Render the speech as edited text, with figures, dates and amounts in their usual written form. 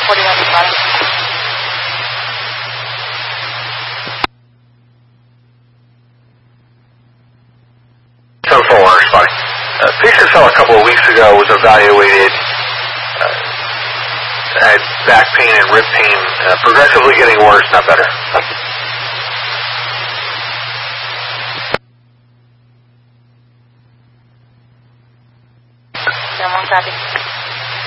41 is bottom. Telephone wire spotting. Patient fell a couple of weeks ago, was evaluated, had back pain and rib pain, progressively getting worse, not better. Copy.